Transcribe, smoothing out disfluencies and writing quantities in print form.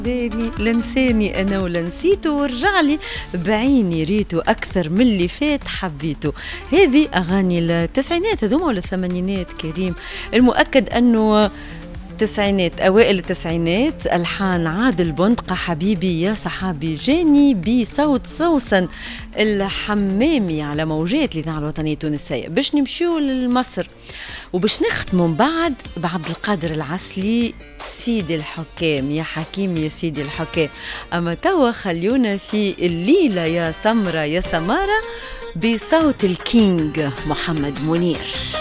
بالي لنساني انا ولا نسيته ورجع لي بعيني ريته اكثر من اللي فات حبيته. هذه اغاني التسعينات هذوما ولا الثمانينات كريم؟ المؤكد انه التسعينات، اوائل التسعينات، الحان عادل بندقة. حبيبي يا صحابي جاني بصوت سوسن الحمامي على موجات الاذاعه الوطنيه التونسيه. باش نمشيو لمصر وباش نختموا بعد بعبد القادر العسلي سيدي الحكام. يا حكيم يا سيدي الحكام. اما توا خليونا في الليله يا سمره يا سماره بصوت الكينج محمد منير.